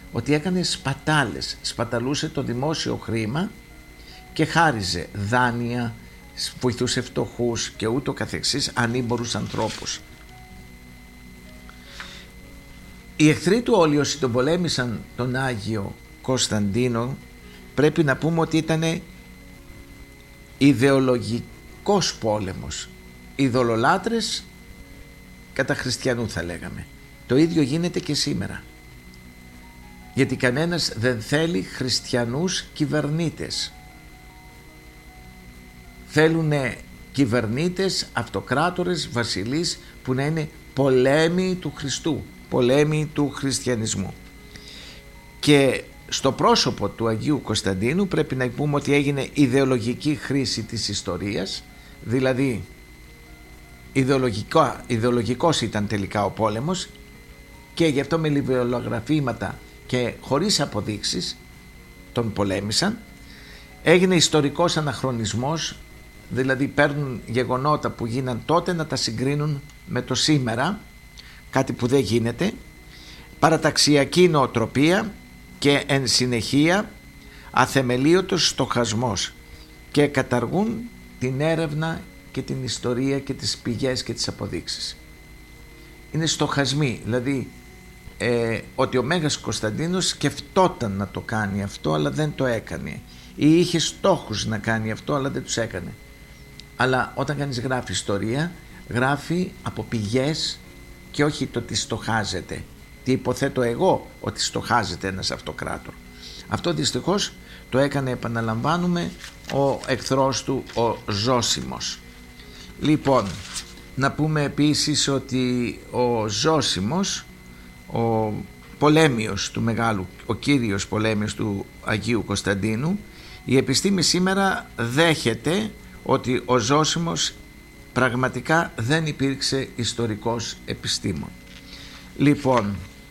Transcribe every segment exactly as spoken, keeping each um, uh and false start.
ότι έκανε σπατάλες, σπαταλούσε το δημόσιο χρήμα και χάριζε δάνεια, βοηθούσε φτωχούς και ούτω καθεξής, ανήμπορους ανθρώπους. Οι εχθροί του όλοι όσοι τον πολέμησαν τον Άγιο Κωνσταντίνο, πρέπει να πούμε ότι ήταν ιδεολογικός πόλεμος. Ειδωλολάτρες κατά χριστιανού θα λέγαμε. Το ίδιο γίνεται και σήμερα. Γιατί κανένας δεν θέλει χριστιανούς κυβερνήτες. Θέλουν κυβερνήτες, αυτοκράτορες, βασιλείς που να είναι πολέμοι του Χριστού, πολέμοι του χριστιανισμού. Και στο πρόσωπο του Αγίου Κωνσταντίνου πρέπει να πούμε ότι έγινε ιδεολογική χρήση της ιστορίας, δηλαδή ιδεολογικό, ιδεολογικός ήταν τελικά ο πόλεμος και γι' αυτό με λιβεολογραφήματα και χωρίς αποδείξεις τον πολέμησαν. Έγινε ιστορικός αναχρονισμός, δηλαδή παίρνουν γεγονότα που γίναν τότε να τα συγκρίνουν με το σήμερα, κάτι που δεν γίνεται, παραταξιακή νοοτροπία και εν συνεχεία αθεμελίωτος στοχασμός, και καταργούν την έρευνα και την ιστορία και τις πηγές και τις αποδείξεις. Είναι στοχασμοί, δηλαδή ε, ότι ο Μέγας Κωνσταντίνος σκεφτόταν να το κάνει αυτό αλλά δεν το έκανε, ή είχε στόχους να κάνει αυτό αλλά δεν τους έκανε. Αλλά όταν κανείς γράφει ιστορία, γράφει από πηγές και όχι το τι στοχάζεται. Τι υποθέτω εγώ ότι στοχάζεται ένας αυτοκράτορ. Αυτό δυστυχώς το έκανε, επαναλαμβάνουμε, ο εχθρός του, ο Ζώσιμος. Λοιπόν, να πούμε επίσης ότι ο Ζώσιμος, ο πολέμιος του Μεγάλου, ο κύριος πολέμιος του Αγίου Κωνσταντίνου, η επιστήμη σήμερα δέχεται ότι ο Ζώσιμος πραγματικά δεν υπήρξε ιστορικός επιστήμον. Λοιπόν,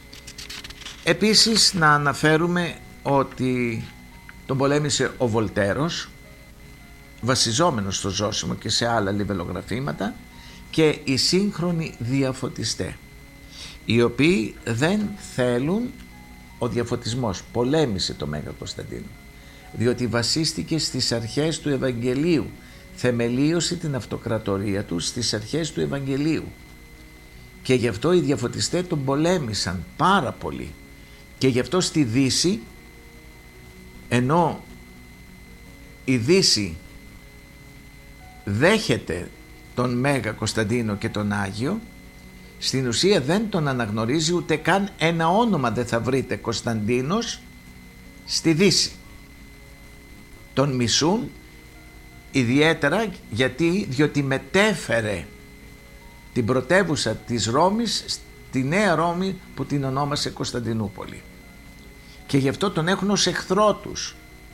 επίσης να αναφέρουμε ότι τον πολέμησε ο Βολτέρος, βασιζόμενος στο Ζώσιμο και σε άλλα λιβελογραφήματα, και οι σύγχρονοι διαφωτιστές, οι οποίοι δεν θέλουν, ο διαφωτισμός πολέμησε το Μέγα Κωνσταντίνο διότι βασίστηκε στις αρχές του Ευαγγελίου, θεμελίωσε την αυτοκρατορία του στις αρχές του Ευαγγελίου, και γι' αυτό οι διαφωτιστές τον πολέμησαν πάρα πολύ. Και γι' αυτό στη Δύση, ενώ η Δύση δέχεται τον Μέγα Κωνσταντίνο και τον Άγιο, στην ουσία δεν τον αναγνωρίζει, ούτε καν ένα όνομα δεν θα βρείτε Κωνσταντίνος στη Δύση. Τον μισούν ιδιαίτερα γιατί, διότι μετέφερε την πρωτεύουσα της Ρώμης στη Νέα Ρώμη που την ονόμασε Κωνσταντινούπολη, και γι' αυτό τον έχουν ως εχθρό τους.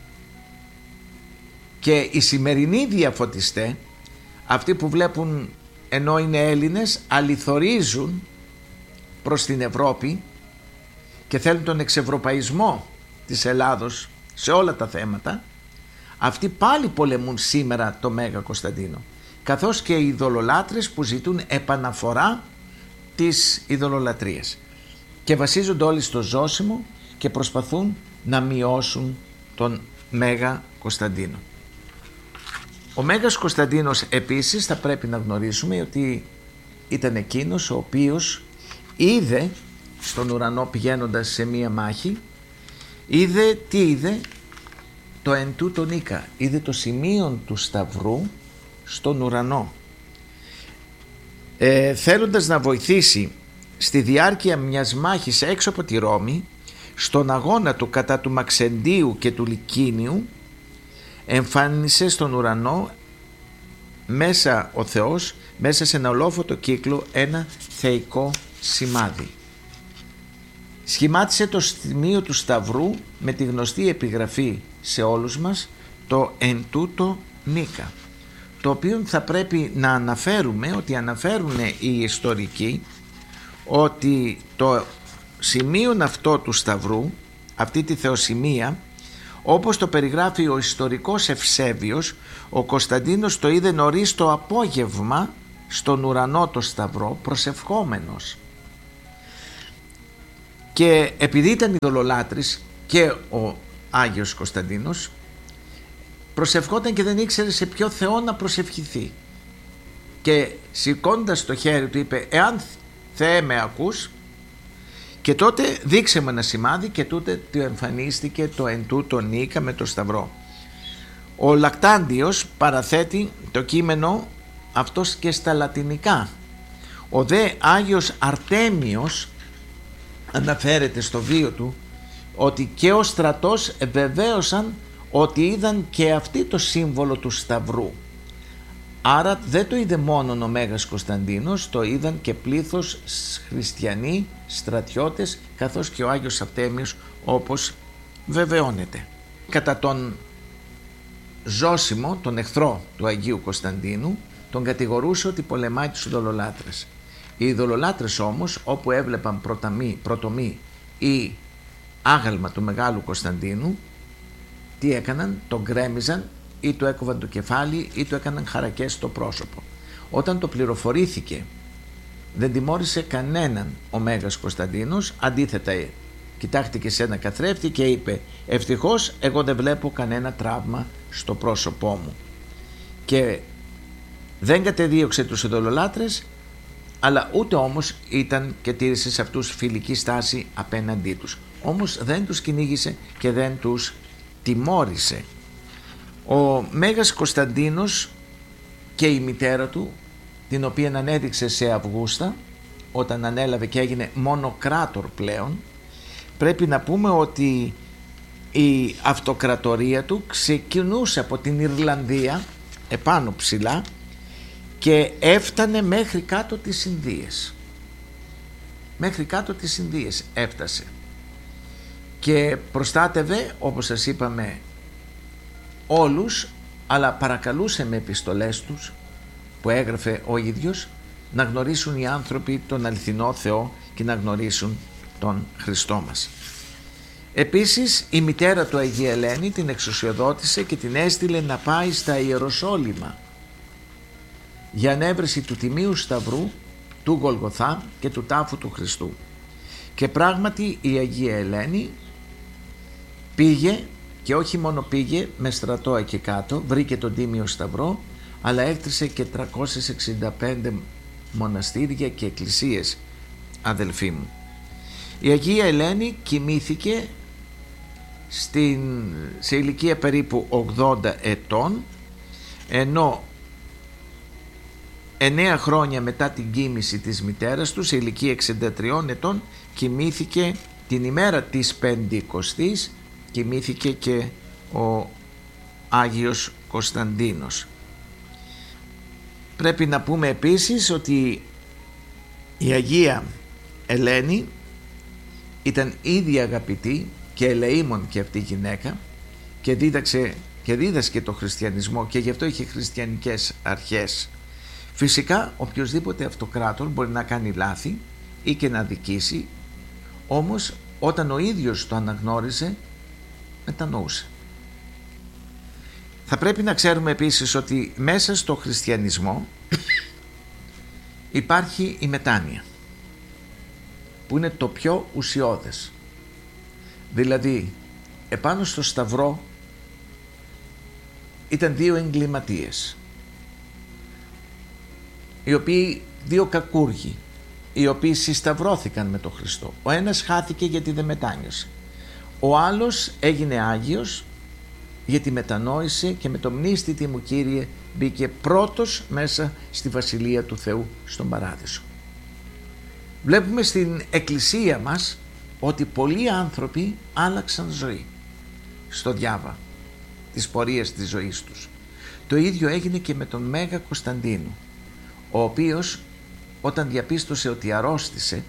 Και οι σημερινοί διαφωτιστές, αυτοί που βλέπουν ενώ είναι Έλληνες, αληθορίζουν προς την Ευρώπη και θέλουν τον εξευρωπαϊσμό της Ελλάδος σε όλα τα θέματα, αυτοί πάλι πολεμούν σήμερα το Μέγα Κωνσταντίνο, καθώς και οι ειδωλολάτρες που ζητούν επαναφορά της ειδωλολατρίας, και βασίζονται όλοι στο Ζώσιμο και προσπαθούν να μειώσουν τον Μέγα Κωνσταντίνο. Ο Μέγας Κωνσταντίνος επίσης θα πρέπει να γνωρίσουμε ότι ήταν εκείνος ο οποίος είδε στον ουρανό, πηγαίνοντας σε μία μάχη, είδε τι είδε? Το εν τούτο νίκα, είδε το σημείο του σταυρού στον ουρανό. Ε, θέλοντας να βοηθήσει στη διάρκεια μιας μάχης έξω από τη Ρώμη, στον αγώνα του κατά του Μαξεντίου και του Λικίνιου, εμφάνισε στον ουρανό μέσα ο Θεός, μέσα σε ένα ολόφωτο κύκλο, ένα θεϊκό σημάδι. Σχημάτισε το σημείο του σταυρού με τη γνωστή επιγραφή σε όλους μας, το εν τούτο νίκα, το οποίο θα πρέπει να αναφέρουμε, ότι αναφέρουν οι ιστορικοί ότι το σημείο αυτό του σταυρού, αυτή τη θεοσημεία, όπως το περιγράφει ο ιστορικός Ευσέβιος, ο Κωνσταντίνος το είδε νωρίς το απόγευμα στον ουρανό το σταυρό, προσευχόμενος. Και επειδή ήταν ειδωλολάτρης και ο Άγιος Κωνσταντίνος, προσευχόταν και δεν ήξερε σε ποιο Θεό να προσευχηθεί. Και σηκώντας το χέρι του είπε, εάν Θεέ με ακούς, και τότε δείξε μου ένα σημάδι, και τότε του εμφανίστηκε το εν τούτο νίκα με το σταυρό. Ο Λακτάντιος παραθέτει το κείμενο αυτός και στα λατινικά. Ο δε Άγιος Αρτέμιος αναφέρεται στο βίο του ότι και ο στρατός βεβαίωσαν ότι είδαν και αυτοί το σύμβολο του σταυρού. Άρα δεν το είδε μόνον ο Μέγας Κωνσταντίνος, το είδαν και πλήθος χριστιανοί, στρατιώτες, καθώς και ο Άγιος Αρτέμιος, όπως βεβαιώνεται. Κατά τον Ζώσιμο, τον εχθρό του Αγίου Κωνσταντίνου, τον κατηγορούσε ότι πολεμάει τους ειδωλολάτρες. Οι ειδωλολάτρες όμως, όπου έβλεπαν πρωτομή, πρωτομή ή άγαλμα του Μεγάλου Κωνσταντίνου, τι έκαναν? Τον γκρέμιζαν ή του έκοβαν το κεφάλι ή του έκαναν χαρακές στο πρόσωπο. Όταν το πληροφορήθηκε, δεν τιμώρησε κανέναν ο Μέγας Κωνσταντίνος, αντίθετα κοιτάχτηκε σε ένα καθρέφτη και είπε, ευτυχώς εγώ δεν βλέπω κανένα τραύμα στο πρόσωπό μου. Και δεν κατεδίωξε τους ειδωλολάτρες, αλλά ούτε όμως ήταν και τήρησε σε αυτούς φιλική στάση απέναντί τους. Όμως δεν τους κυνήγησε και δεν τους τιμώρησε. Ο Μέγας Κωνσταντίνος και η μητέρα του, την οποία ανέδειξε σε Αυγούστα όταν ανέλαβε και έγινε μονοκράτορ πλέον, πρέπει να πούμε ότι η αυτοκρατορία του ξεκινούσε από την Ιρλανδία επάνω ψηλά και έφτανε μέχρι κάτω τις Ινδίες. Μέχρι κάτω τις Ινδίες έφτασε και προστάτευε, όπως σας είπαμε, όλους, αλλά παρακαλούσε με επιστολές τους που έγραφε ο ίδιος να γνωρίσουν οι άνθρωποι τον αληθινό Θεό και να γνωρίσουν τον Χριστό μας. Επίσης η μητέρα του Αγία Ελένη την εξουσιοδότησε και την έστειλε να πάει στα Ιεροσόλυμα για ανέβρεση του Τιμίου Σταυρού, του Γολγοθά και του τάφου του Χριστού. Και πράγματι η Αγία Ελένη πήγε, και όχι μόνο πήγε με στρατό εκεί κάτω, βρήκε τον Τίμιο Σταυρό, αλλά έκτρισε και τριακόσιες εξήντα πέντε μοναστήρια και εκκλησίες, αδελφοί μου. Η Αγία Ελένη κοιμήθηκε στην, σε ηλικία περίπου ογδόντα ετών, ενώ εννέα χρόνια μετά την κοίμηση της μητέρας του, σε ηλικία εξήντα τριών ετών, κοιμήθηκε την ημέρα της Πεντηκοστής, κοιμήθηκε και ο Άγιος Κωνσταντίνος. Πρέπει να πούμε επίσης ότι η Αγία Ελένη ήταν ήδη αγαπητή και ελεήμων και αυτή η γυναίκα και δίδαξε και δίδασκε το χριστιανισμό και γι' αυτό είχε χριστιανικές αρχές. Φυσικά οποιοσδήποτε αυτοκράτορ μπορεί να κάνει λάθη ή και να δικήσει, όμως όταν ο ίδιος το αναγνώριζε, μετανοούσε. Θα πρέπει να ξέρουμε επίσης ότι μέσα στο χριστιανισμό υπάρχει η μετάνοια, που είναι το πιο ουσιώδες. Δηλαδή επάνω στο σταυρό ήταν δύο εγκληματίες, οι οποίοι, δύο κακούργοι, οι οποίοι συσταυρώθηκαν με τον Χριστό. Ο ένας χάθηκε γιατί δεν μετάνιωσε, ο άλλος έγινε Άγιος γιατί μετανόησε και με το μνήστητη μου Κύριε μπήκε πρώτος μέσα στη Βασιλεία του Θεού στον Παράδεισο. Βλέπουμε στην Εκκλησία μας ότι πολλοί άνθρωποι άλλαξαν ζωή στο διάβα της πορείας της ζωής τους. Το ίδιο έγινε και με τον Μέγα Κωνσταντίνο, ο οποίος όταν διαπίστωσε ότι αρρώστησε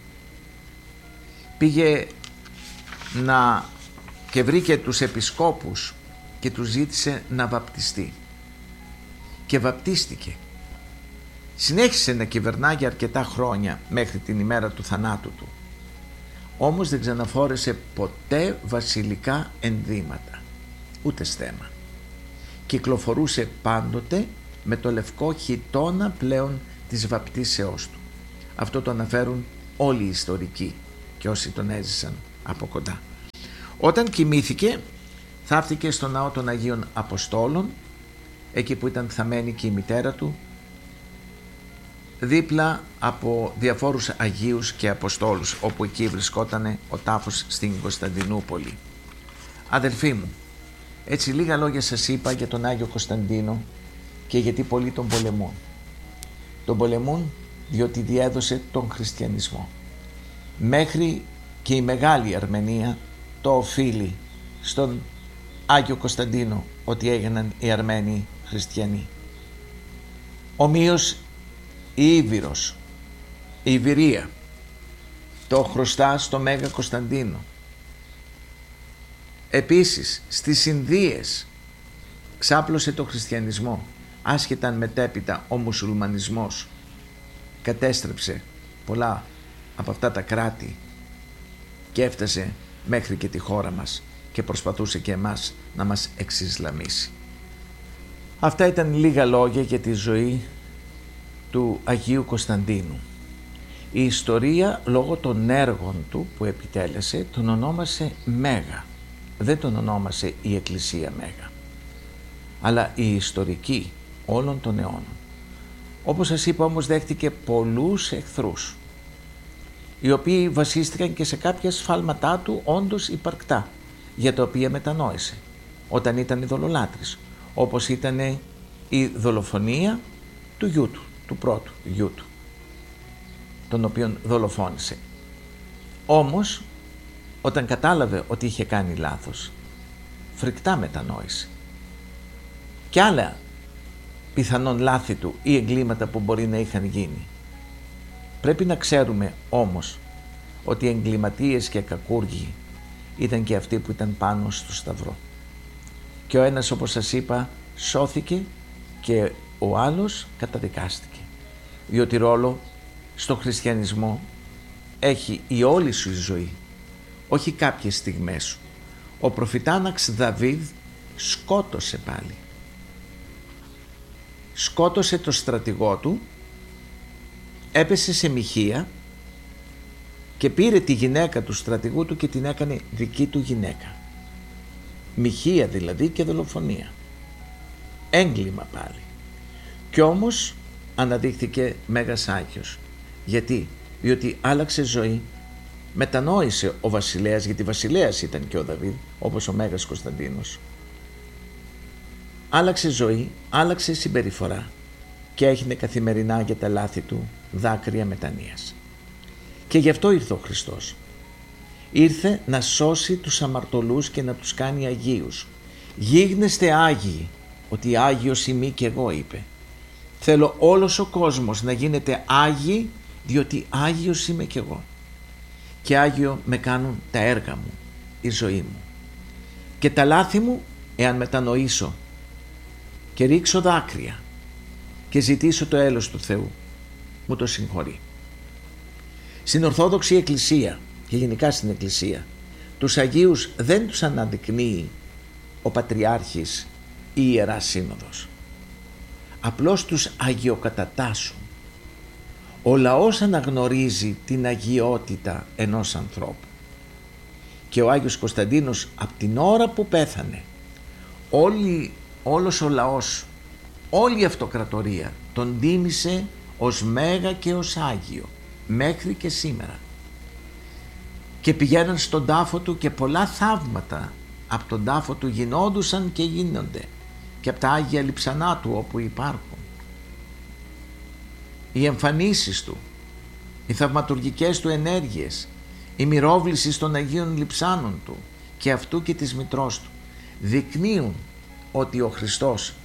πήγε να και βρήκε τους επισκόπους και τους ζήτησε να βαπτιστεί και βαπτίστηκε. Συνέχισε να κυβερνά για αρκετά χρόνια μέχρι την ημέρα του θανάτου του, όμως δεν ξαναφόρεσε ποτέ βασιλικά ενδύματα, ούτε στέμμα. Κυκλοφορούσε πάντοτε με το λευκό χιτώνα πλέον της βαπτίσεώς του. Αυτό το αναφέρουν όλοι οι ιστορικοί και όσοι τον έζησαν από κοντά. Όταν κοιμήθηκε, θαύτηκε στο ναό των Αγίων Αποστόλων, εκεί που ήταν θαμένη και η μητέρα του, δίπλα από διαφόρους Αγίους και Αποστόλους, όπου εκεί βρισκόταν ο τάφος στην Κωνσταντινούπολη. Αδελφοί μου, έτσι λίγα λόγια σας είπα για τον Άγιο Κωνσταντίνο και γιατί πολλοί τον πολεμούν. Τον πολεμούν διότι διέδωσε τον χριστιανισμό. Μέχρι και η Μεγάλη Αρμενία το οφείλει στον Άγιο Κωνσταντίνο ότι έγιναν οι Αρμένοι χριστιανοί. Ομοίως η Ήβυρος, η Ιβυρία, το χρωστά στο Μέγα Κωνσταντίνο. Επίσης στις Ινδίες ξάπλωσε το χριστιανισμό, άσχετα αν μετέπειτα ο μουσουλμανισμός κατέστρεψε πολλά από αυτά τα κράτη και έφτασε μέχρι και τη χώρα μας και προσπαθούσε και εμάς να μας εξισλαμίσει. Αυτά ήταν λίγα λόγια για τη ζωή του Αγίου Κωνσταντίνου. Η ιστορία, λόγω των έργων του που επιτέλεσε, τον ονόμασε Μέγα. Δεν τον ονόμασε η Εκκλησία Μέγα, αλλά η ιστορική όλων των αιώνων. Όπως σας είπα όμως, δέχτηκε πολλούς εχθρούς, οι οποίοι βασίστηκαν και σε κάποια σφάλματά του όντως υπαρκτά, για τα οποία μετανόησε όταν ήταν ειδωλολάτρης, όπως ήταν η δολοφονία του γιού του, του πρώτου γιού του, τον οποίον δολοφόνησε. Όμως όταν κατάλαβε ότι είχε κάνει λάθος, φρικτά μετανόησε. Και άλλα πιθανόν λάθη του ή εγκλήματα που μπορεί να είχαν γίνει. Πρέπει να ξέρουμε όμως ότι οι εγκληματίες και κακούργοι ήταν και αυτοί που ήταν πάνω στο σταυρό. Και ο ένας, όπως σας είπα, σώθηκε και ο άλλος καταδικάστηκε. Διότι ρόλο στο χριστιανισμό έχει η όλη σου η ζωή, όχι κάποιες στιγμές σου. Ο προφητάναξ Δαβίδ σκότωσε πάλι. Σκότωσε το στρατηγό του, έπεσε σε μοιχεία και πήρε τη γυναίκα του στρατηγού του και την έκανε δική του γυναίκα. Μοιχεία δηλαδή και δολοφονία. Έγκλημα πάλι. Κι όμως αναδείχθηκε Μέγας Άγιος. Γιατί? Διότι άλλαξε ζωή, μετανόησε ο βασιλέας, γιατί βασιλέας ήταν και ο Δαβίδ, όπως ο Μέγας Κωνσταντίνος. Άλλαξε ζωή, άλλαξε συμπεριφορά και έγινε καθημερινά για τα λάθη του δάκρυα μετανοίας. Και γι' αυτό ήρθε ο Χριστός. Ήρθε να σώσει τους αμαρτωλούς και να τους κάνει αγίους. Γίγνεστε άγιοι, ότι άγιος είμαι και εγώ, είπε. Θέλω όλος ο κόσμος να γίνεται άγιοι, διότι άγιος είμαι και εγώ. Και άγιο με κάνουν τα έργα μου, η ζωή μου. Και τα λάθη μου, εάν μετανοήσω και ρίξω δάκρυα και ζητήσω το έλεος του Θεού, μου το συγχωρεί. Στην Ορθόδοξη Εκκλησία και γενικά στην Εκκλησία, τους Αγίους δεν τους αναδεικνύει ο Πατριάρχης ή η Ιερά Σύνοδος. Απλώς τους αγιοκατατάσσουν. Ο λαός αναγνωρίζει την αγιότητα ενός ανθρώπου. Και ο Άγιος Κωνσταντίνος από την ώρα που πέθανε, όλη, όλος ο λαός, όλη η αυτοκρατορία τον τίμησε ως Μέγα και ως Άγιο μέχρι και σήμερα. Και πηγαίναν στον τάφο του και πολλά θαύματα από τον τάφο του γινόντουσαν και γίνονται και από τα Άγια Λειψανά του όπου υπάρχουν. Οι εμφανίσεις του, οι θαυματουργικές του ενέργειες, η μυρόβληση των Αγίων Λειψάνων του και αυτού και της μητρός του δεικνύουν ότι ο Χριστός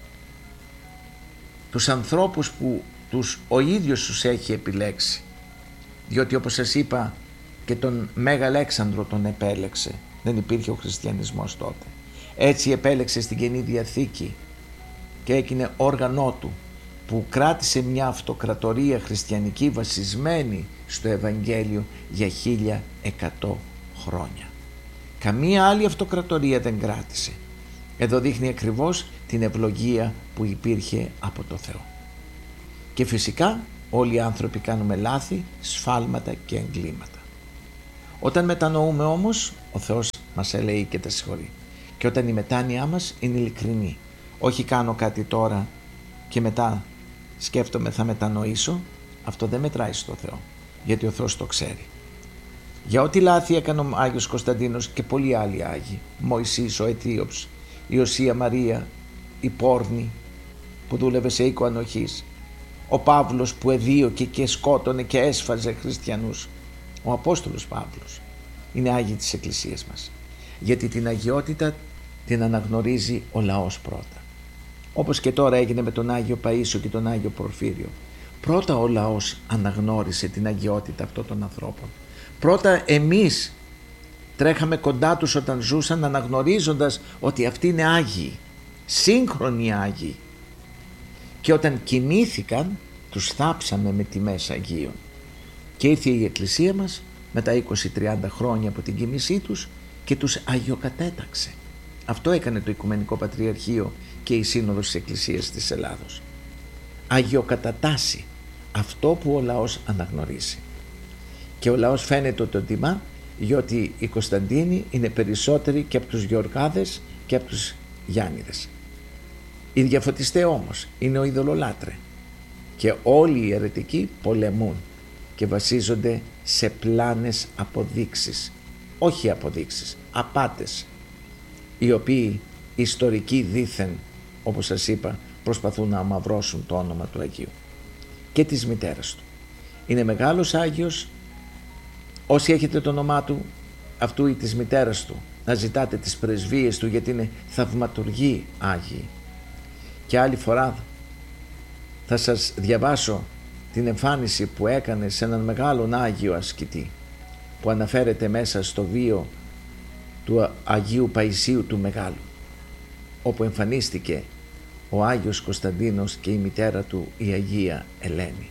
τους ανθρώπους που τους ο ίδιος τους έχει επιλέξει, διότι όπως σας είπα και τον Μέγα Αλέξανδρο τον επέλεξε, δεν υπήρχε ο χριστιανισμός τότε. Έτσι επέλεξε στην Καινή Διαθήκη και έγινε όργανό του που κράτησε μια αυτοκρατορία χριστιανική βασισμένη στο Ευαγγέλιο για χίλια εκατό χρόνια. Καμία άλλη αυτοκρατορία δεν κράτησε. Εδώ δείχνει ακριβώς την ευλογία που υπήρχε από το Θεό. Και φυσικά όλοι οι άνθρωποι κάνουμε λάθη, σφάλματα και εγκλήματα. Όταν μετανοούμε όμως, ο Θεός μας ελέει και τα συγχωρεί. Και όταν η μετάνοιά μας είναι ειλικρινή, όχι κάνω κάτι τώρα και μετά σκέφτομαι θα μετανοήσω, αυτό δεν μετράει στο Θεό, γιατί ο Θεός το ξέρει. Για ό,τι λάθη έκανε ο Άγιος Κωνσταντίνος και πολλοί άλλοι Άγιοι, Μωυσής, ο Αιτίωψ, η Οσία Μαρία, η Πόρνη που δούλευε σε οίκο ανοχής, ο Παύλος που εδίωκε και σκότωνε και έσφαζε χριστιανούς, ο Απόστολος Παύλος, είναι Άγιοι της Εκκλησίας μας, γιατί την αγιότητα την αναγνωρίζει ο λαός πρώτα. Όπως και τώρα έγινε με τον Άγιο Παΐσιο και τον Άγιο Πορφύριο. Πρώτα ο λαός αναγνώρισε την αγιότητα αυτών των ανθρώπων. Πρώτα εμείς τρέχαμε κοντά τους όταν ζούσαν, αναγνωρίζοντας ότι αυτοί είναι Άγιοι, σύγχρονοι Άγιοι. Και όταν κοιμήθηκαν τους θάψαμε με τιμές Αγίων. Και ήρθε η Εκκλησία μας μετά είκοσι τριάντα χρόνια από την κοιμήσή τους και τους αγιοκατέταξε. Αυτό έκανε το Οικουμενικό Πατριαρχείο και η Σύνοδος της Εκκλησίας της Ελλάδος. Αγιοκατατάσσει αυτό που ο λαός αναγνωρίζει. Και ο λαός φαίνεται ότι το τιμά, διότι οι Κωνσταντίνοι είναι περισσότεροι και από τους Γεωργάδες και από τους Γιάννηδες. Οι διαφωτιστές όμως είναι ο ειδωλολάτρε και όλοι οι αιρετικοί πολεμούν και βασίζονται σε πλάνες αποδείξεις, όχι αποδείξεις, απάτες, οι οποίοι ιστορικοί δήθεν, όπως σας είπα, προσπαθούν να αμαυρώσουν το όνομα του Αγίου και της μητέρας του. Είναι μεγάλος Άγιος, όσοι έχετε το όνομά του αυτού ή της μητέρας του, να ζητάτε τις πρεσβείες του, γιατί είναι θαυματουργοί Άγιοι. Και άλλη φορά θα σας διαβάσω την εμφάνιση που έκανε σε έναν μεγάλον Άγιο ασκητή, που αναφέρεται μέσα στο βίο του Αγίου Παϊσίου του Μεγάλου, όπου εμφανίστηκε ο Άγιος Κωνσταντίνος και η μητέρα του η Αγία Ελένη.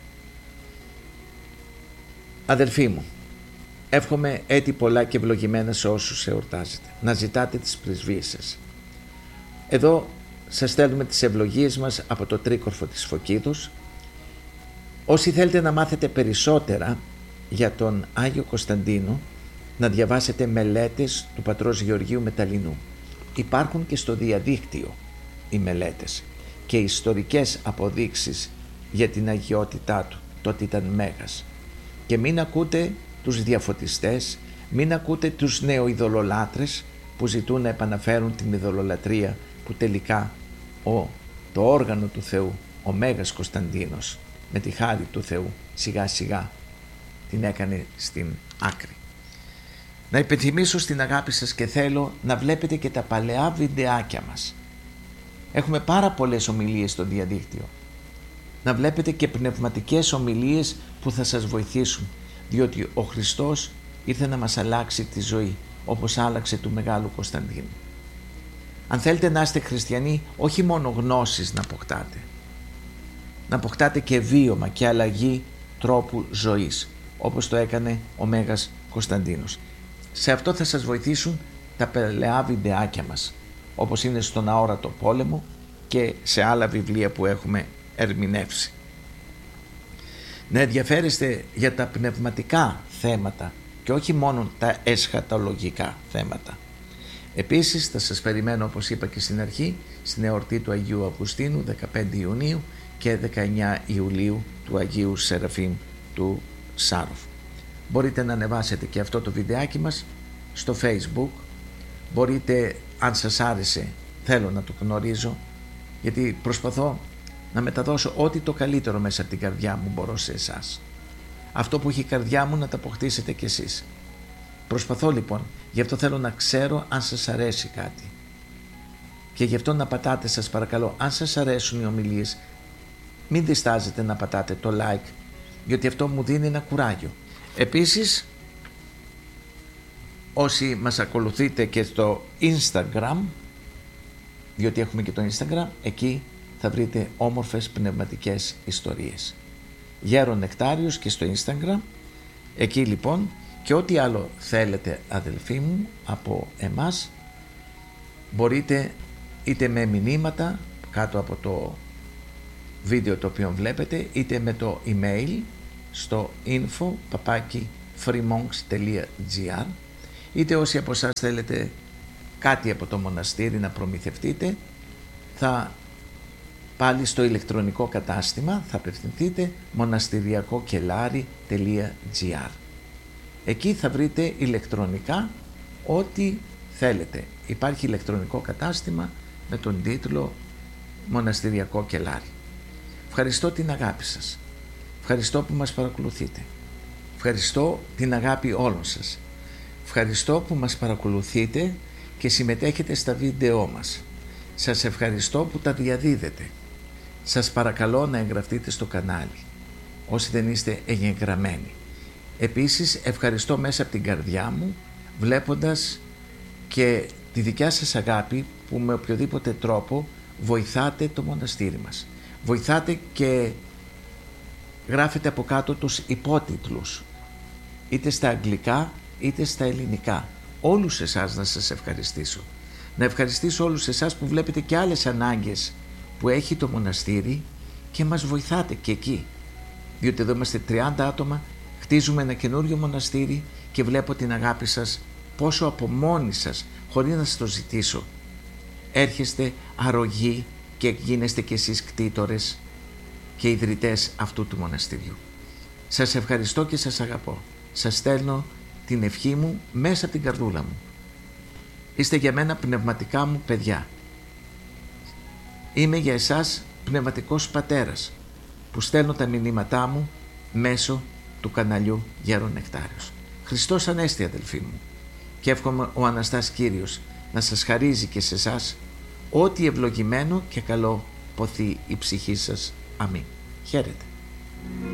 Αδελφοί μου, εύχομαι έτη πολλά και ευλογημένα σε όσους εορτάζετε. Να ζητάτε τις πρεσβείες σας. Εδώ σας στέλνουμε τις ευλογίες μας από το Τρίκορφο της Φωκίδος. Όσοι θέλετε να μάθετε περισσότερα για τον Άγιο Κωνσταντίνο, να διαβάσετε μελέτες του πατρός Γεωργίου Μεταλλινού. Υπάρχουν και στο διαδίκτυο οι μελέτες και ιστορικές αποδείξεις για την αγιότητά του, το ότι ήταν μέγας. Και μην ακούτε τους διαφωτιστές, μην ακούτε τους νεοειδωλολάτρες που ζητούν να επαναφέρουν την ειδωλολατρία, που τελικά ο, το όργανο του Θεού, ο Μέγας Κωνσταντίνος, με τη χάρη του Θεού, σιγά σιγά την έκανε στην άκρη. Να υπενθυμίσω στην αγάπη σας και θέλω να βλέπετε και τα παλαιά βιντεάκια μας. Έχουμε πάρα πολλές ομιλίες στο διαδίκτυο. Να βλέπετε και πνευματικές ομιλίες που θα σας βοηθήσουν, διότι ο Χριστός ήρθε να μας αλλάξει τη ζωή, όπως άλλαξε του Μεγάλου Κωνσταντίνου. Αν θέλετε να είστε χριστιανοί, όχι μόνο γνώσεις να αποκτάτε, να αποκτάτε και βίωμα και αλλαγή τρόπου ζωής, όπως το έκανε ο Μέγας Κωνσταντίνος. Σε αυτό θα σας βοηθήσουν τα παλαιά βιντεάκια μας, όπως είναι στον Αόρατο Πόλεμο και σε άλλα βιβλία που έχουμε ερμηνεύσει. Να ενδιαφέρεστε για τα πνευματικά θέματα και όχι μόνο τα εσχατολογικά θέματα. Επίσης θα σας περιμένω, όπως είπα και στην αρχή, στην εορτή του Αγίου Αυγουστίνου δεκαπέντε Ιουνίου και δεκαεννιά Ιουλίου του Αγίου Σεραφείμ του Σάροφ. Μπορείτε να ανεβάσετε και αυτό το βιντεάκι μας στο Facebook. Μπορείτε, αν σας άρεσε, θέλω να το γνωρίζω, γιατί προσπαθώ να μεταδώσω ό,τι το καλύτερο μέσα από την καρδιά μου μπορώ σε εσάς. Αυτό που έχει η καρδιά μου να το αποκτήσετε κι εσείς. Προσπαθώ λοιπόν, γι' αυτό θέλω να ξέρω αν σας αρέσει κάτι. Και γι' αυτό να πατάτε, σας παρακαλώ, αν σας αρέσουν οι ομιλίες, μην διστάζετε να πατάτε το like, γιατί αυτό μου δίνει ένα κουράγιο. Επίσης, όσοι μας ακολουθείτε και στο Instagram, διότι έχουμε και το Instagram, εκεί θα βρείτε όμορφες πνευματικές ιστορίες. Γέρο Νεκτάριος και στο Instagram, εκεί λοιπόν, και ό,τι άλλο θέλετε αδελφοί μου από εμάς, μπορείτε είτε με μηνύματα κάτω από το βίντεο το οποίο βλέπετε, είτε με το email στο info παπάκι freemonks τελεία gr, είτε όσοι από εσάς θέλετε κάτι από το μοναστήρι να προμηθευτείτε, θα πάλι στο ηλεκτρονικό κατάστημα θα απευθυνθείτε μοναστηριακόκελάρι τελεία gr. Εκεί θα βρείτε ηλεκτρονικά ό,τι θέλετε. Υπάρχει ηλεκτρονικό κατάστημα με τον τίτλο Μοναστηριακό Κελάρι. Ευχαριστώ την αγάπη σας. Ευχαριστώ που μας παρακολουθείτε. Ευχαριστώ την αγάπη όλων σας. Ευχαριστώ που μας παρακολουθείτε και συμμετέχετε στα βίντεό μας. Σας ευχαριστώ που τα διαδίδετε. Σας παρακαλώ να εγγραφτείτε στο κανάλι, όσοι δεν είστε εγγεγραμμένοι. Επίσης ευχαριστώ μέσα από την καρδιά μου, βλέποντας και τη δικιά σας αγάπη που με οποιοδήποτε τρόπο βοηθάτε το μοναστήρι μας. Βοηθάτε και γράφετε από κάτω τους υπότιτλους, είτε στα αγγλικά είτε στα ελληνικά. Όλους εσάς να σας ευχαριστήσω. Να ευχαριστήσω όλους εσάς που βλέπετε και άλλες ανάγκες που έχει το μοναστήρι και μας βοηθάτε και εκεί. Διότι εδώ είμαστε τριάντα άτομα, χτίζουμε ένα καινούριο μοναστήρι και βλέπω την αγάπη σας πόσο από μόνοι σας, χωρίς να σας το ζητήσω, έρχεστε αρρωγοί και γίνεστε κι εσείς κτήτορες και ιδρυτές αυτού του μοναστηριού. Σας ευχαριστώ και σας αγαπώ. Σας στέλνω την ευχή μου μέσα από την καρδούλα μου. Είστε για μένα πνευματικά μου παιδιά. Είμαι για εσάς πνευματικός πατέρας που στέλνω τα μηνύματά μου μέσω του καναλιού Γέρον Νεκτάριος. Χριστός Ανέστη αδελφοί μου, και εύχομαι ο Αναστάς Κύριος να σας χαρίζει και σε εσάς ό,τι ευλογημένο και καλό ποθεί η ψυχή σας. Αμήν. Χαίρετε.